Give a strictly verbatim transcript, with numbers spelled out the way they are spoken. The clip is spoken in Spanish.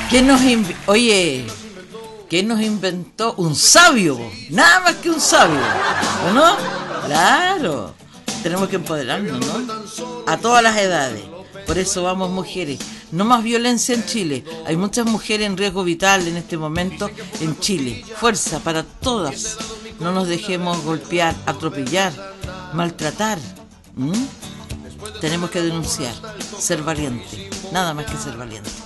¿Quién nos inv- Oye, ¿quién nos inventó? Un sabio, nada más que un sabio, ¿o no? Claro, tenemos que empoderarnos, ¿no? A todas las edades. Por eso vamos, mujeres. No más violencia en Chile. Hay muchas mujeres en riesgo vital en este momento en Chile. Fuerza para todas. No nos dejemos golpear, atropellar, maltratar. ¿Mm? Tenemos que denunciar, ser valientes. Nada más que ser valientes.